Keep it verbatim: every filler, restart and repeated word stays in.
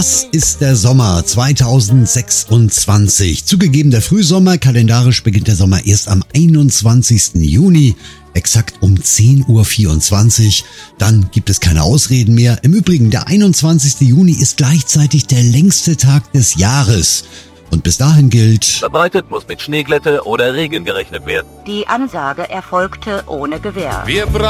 Das ist der Sommer zweitausendsechsundzwanzig. Zugegeben der Frühsommer, kalendarisch beginnt der Sommer erst am einundzwanzigsten Juni, exakt um zehn Uhr vierundzwanzig. Dann gibt es keine Ausreden mehr. Im Übrigen, der einundzwanzigste Juni ist gleichzeitig der längste Tag des Jahres. Und bis dahin gilt: Verbreitet muss mit Schneeglätte oder Regen gerechnet werden. Die Ansage erfolgte ohne Gewähr. Wir